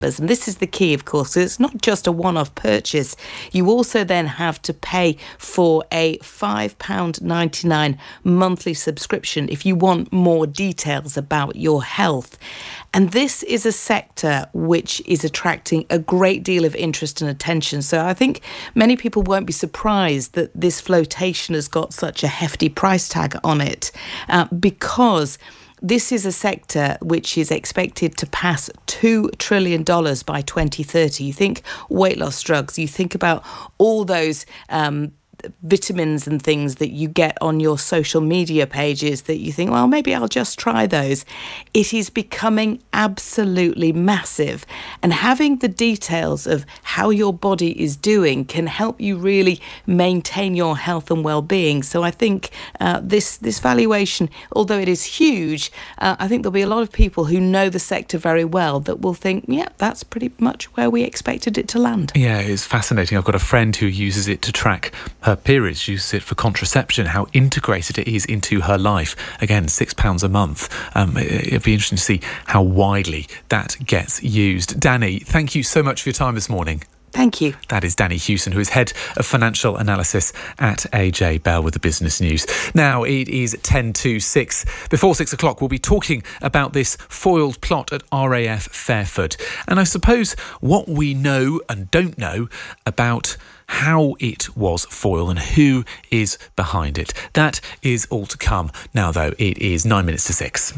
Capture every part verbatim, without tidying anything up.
And this is the key, of course. It's not just a one-off purchase. You also then have to pay for a five pounds ninety-nine monthly subscription if you want more details about your health. And this is a sector which is attracting a great deal of interest and attention. So I think many people won't be surprised that this flotation has got such a hefty price tag on it, uh, because this is a sector which is expected to pass two trillion dollars by twenty thirty. You think weight loss drugs, you think about all those um, vitamins and things that you get on your social media pages that you think, well, maybe I'll just try those. It is becoming absolutely massive. And having the details of how your body is doing can help you really maintain your health and well-being. So I think uh, this, this valuation, although it is huge, uh, I think there'll be a lot of people who know the sector very well that will think, yeah, that's pretty much where we expected it to land. Yeah, it's fascinating. I've got a friend who uses it to track her periods. She uses it for contraception, how integrated it is into her life. Again, six pounds a month. Um, it'd be interesting to see how widely that gets used. Danny, thank you so much for your time this morning. Thank you. That is Danny Hewson, who is Head of Financial Analysis at A J Bell with the Business News. Now, it is ten to six. Before six o'clock, we'll be talking about this foiled plot at R A F Fairford. And I suppose what we know and don't know about how it was foiled and who is behind it. That is all to come. Now, though, it is nine minutes to six.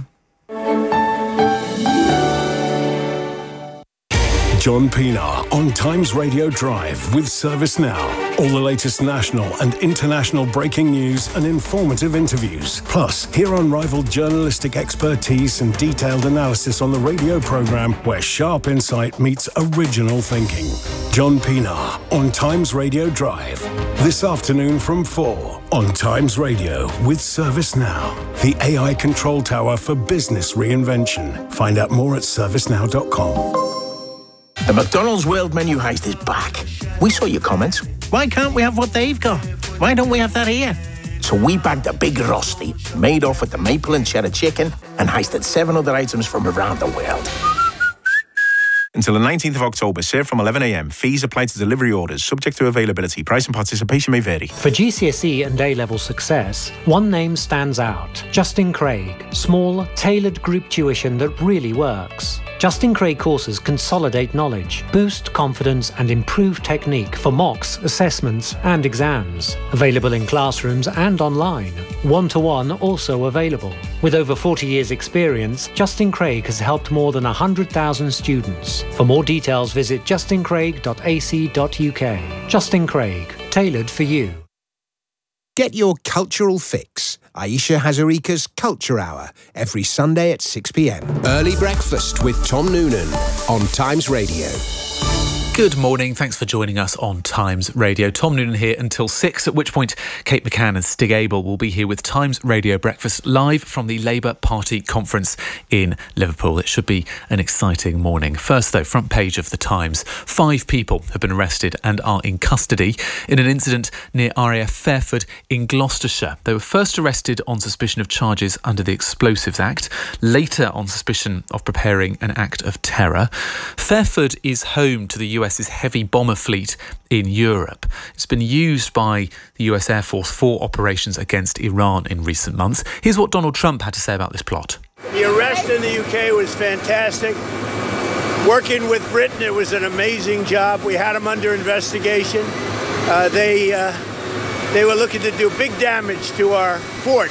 John Pienaar on Times Radio Drive with ServiceNow. All the latest national and international breaking news and informative interviews. Plus, hear unrivaled journalistic expertise and detailed analysis on the radio programme where sharp insight meets original thinking. John Pienaar on Times Radio Drive. This afternoon from four on Times Radio with ServiceNow. The A I control tower for business reinvention. Find out more at service now dot com. The McDonald's World Menu Heist is back. We saw your comments. Why can't we have what they've got? Why don't we have that here? So we bagged a big rosti, made off with the maple and cheddar chicken, and heisted seven other items from around the world. Until the nineteenth of October, served from eleven a m. Fees apply to delivery orders, subject to availability. Price and participation may vary. For G C S E and A-level success, one name stands out. Justin Craig. Small, tailored group tuition that really works. Justin Craig courses consolidate knowledge, boost confidence and improve technique for mocks, assessments and exams. Available in classrooms and online. One-to-one also available. With over forty years experience, Justin Craig has helped more than one hundred thousand students. For more details, visit justin craig dot a c dot u k. Justin Craig, tailored for you. Get your cultural fix. Aisha Hazarika's Culture Hour, every Sunday at six p m. Early breakfast with Tom Noonan on Times Radio. Good morning. Thanks for joining us on Times Radio. Tom Noonan here until six, at which point Kate McCann and Stig Abel will be here with Times Radio Breakfast live from the Labour Party conference in Liverpool. It should be an exciting morning. First, though, front page of the Times. Five people have been arrested and are in custody in an incident near R A F Fairford in Gloucestershire. They were first arrested on suspicion of charges under the Explosives Act, later on suspicion of preparing an act of terror. Fairford is home to the U S heavy bomber fleet in Europe. It's been used by the U S Air Force for operations against Iran in recent months. Here's what Donald Trump had to say about this plot. The arrest in the U K was fantastic. Working with Britain, it was an amazing job. We had them under investigation. Uh, they, uh, they were looking to do big damage to our fort.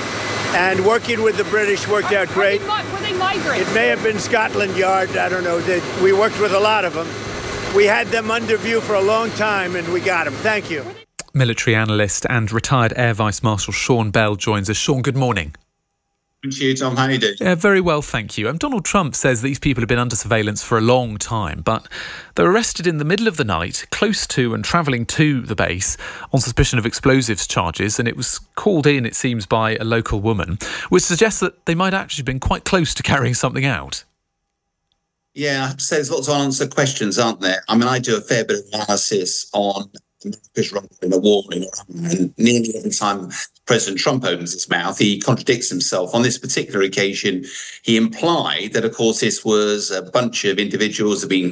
And working with the British worked out great. Were they migrants? It may have been Scotland Yard. I don't know. They, we worked with a lot of them. We had them under view for a long time and we got them. Thank you. Military analyst and retired Air Vice Marshal Sean Bell joins us. Sean, good morning. Thank you, Tom. How are you doing? Yeah, very well, thank you. And Donald Trump says these people have been under surveillance for a long time, but they're arrested in the middle of the night, close to and travelling to the base on suspicion of explosives charges, and it was called in, it seems, by a local woman, which suggests that they might actually have been quite close to carrying something out. Yeah, I have to say there's lots of unanswered questions, aren't there? I mean, I do a fair bit of analysis on America's role in a war in Iran. And nearly every time President Trump opens his mouth, he contradicts himself. On this particular occasion, he implied that, of course, this was a bunch of individuals who have been